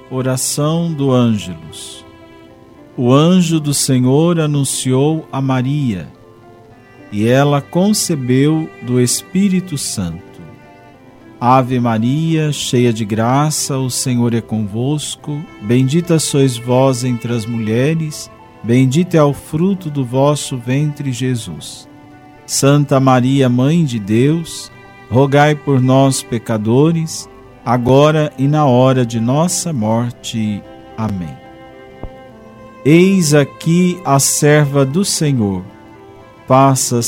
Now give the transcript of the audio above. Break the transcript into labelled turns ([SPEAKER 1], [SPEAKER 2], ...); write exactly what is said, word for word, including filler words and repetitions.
[SPEAKER 1] Oração do Ângelus. O anjo do Senhor anunciou a Maria, e ela concebeu do Espírito Santo. Ave Maria, cheia de graça, o Senhor é convosco. Bendita sois vós entre as mulheres, bendito é o fruto do vosso ventre, Jesus. Santa Maria, Mãe de Deus, rogai por nós, pecadores, agora e na hora de nossa morte. Amém. Eis aqui a serva do Senhor. Faça